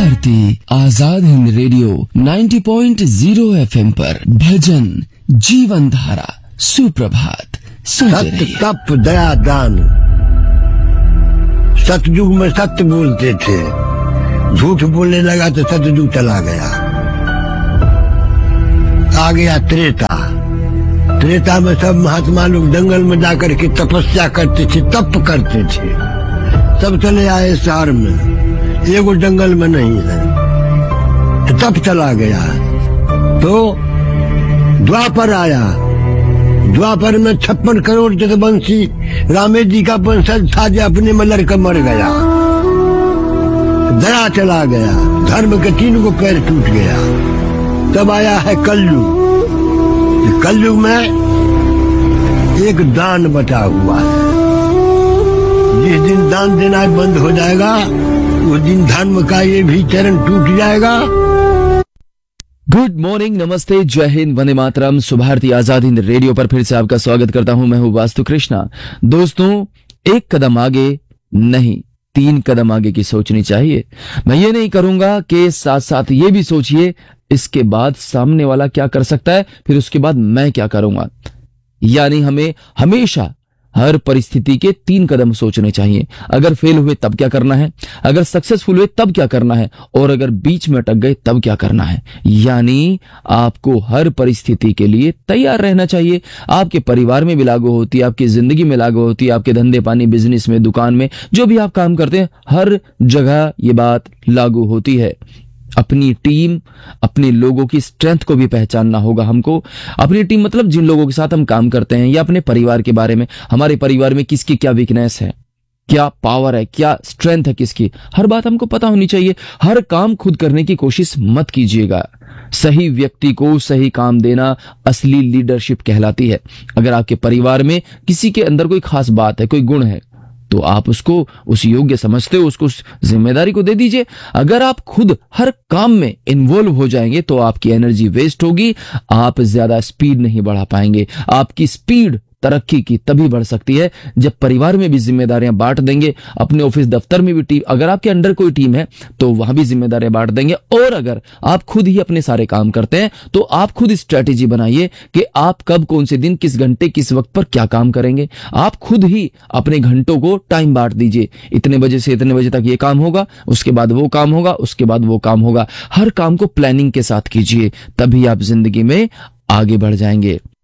Bharti Azad Hind radio 90.0 FM पर भजन जीवन धारा सुप्रभात सुनते रहिए। तप दया दान। सतयुग में सत्य बोलते थे, झूठ बोलने लगा तो सतयुग चला गया। आ गया त्रेता। त्रेता में सब महात्मा लोग जंगल में जाकर के तपस्या करते थे, तप करते थे। सब चले आए शहर में, एगो जंगल में नहीं है, तो तप चला गया। तो द्वापर आया। द्वापर में 56 करोड़ जगवंशी रामे जी का वंशज था, जो अपने में लड़का मर गया। दया चला गया, धर्म के 3 गो पैर टूट गया। तब आया है कलयुग। कलयुग में एक दान बचा हुआ है। जिस दिन दान देना बंद हो जाएगा, उस दिन धर्म का ये भी चरण टूट जाएगा। गुड मॉर्निंग, नमस्ते, जय हिंद, वंदे मातरम। सुभारती आजाद हिंद रेडियो पर फिर से आपका स्वागत करता हूं। मैं हूं वास्तु कृष्णा। दोस्तों, एक कदम आगे नहीं, 3 कदम आगे की सोचनी चाहिए। मैं ये नहीं करूंगा कि साथ साथ ये भी सोचिए इसके बाद सामने वाला क्या कर सकता है, फिर उसके बाद मैं क्या करूंगा। यानी हमें हमेशा हर परिस्थिति के 3 कदम सोचने चाहिए। अगर फेल हुए तब क्या करना है, अगर सक्सेसफुल हुए तब क्या करना है, और अगर बीच में अटक गए तब क्या करना है। यानी आपको हर परिस्थिति के लिए तैयार रहना चाहिए। आपके परिवार में भी लागू होती है, आपकी जिंदगी में लागू होती है, आपके धंधे पानी, बिजनेस में, दुकान में, जो भी आप काम करते हैं, हर जगह ये बात लागू होती है। अपनी टीम, अपने लोगों की स्ट्रेंथ को भी पहचानना होगा हमको। अपनी टीम मतलब जिन लोगों के साथ हम काम करते हैं, या अपने परिवार के बारे में, हमारे परिवार में किसकी क्या वीकनेस है, क्या पावर है, क्या स्ट्रेंथ है किसकी, हर बात हमको पता होनी चाहिए। हर काम खुद करने की कोशिश मत कीजिएगा। सही व्यक्ति को सही काम देना असली लीडरशिप कहलाती है। अगर आपके परिवार में किसी के अंदर कोई खास बात है, कोई गुण है, तो आप उसको उस योग्य समझते हो, उसको उस जिम्मेदारी को दे दीजिए। अगर आप खुद हर काम में इन्वॉल्व हो जाएंगे तो आपकी एनर्जी वेस्ट होगी, आप ज्यादा स्पीड नहीं बढ़ा पाएंगे। आपकी स्पीड तरक्की की तभी बढ़ सकती है जब परिवार में भी जिम्मेदारियां बांट देंगे, अपने ऑफिस दफ्तर में भी टीम, अगर आपके अंडर कोई टीम है तो वहां भी जिम्मेदारियां बांट देंगे। और अगर आप खुद ही अपने सारे काम करते हैं तो आप खुद स्ट्रेटेजी बनाइए कि आप कब, कौन से दिन, किस घंटे, किस वक्त पर क्या काम करेंगे। आप खुद ही अपने घंटों को टाइम बांट दीजिए। इतने बजे से इतने बजे तक ये काम होगा, उसके बाद वो काम होगा, उसके बाद वो काम होगा। हर काम को प्लानिंग के साथ कीजिए, तभी आप जिंदगी में आगे बढ़ जाएंगे।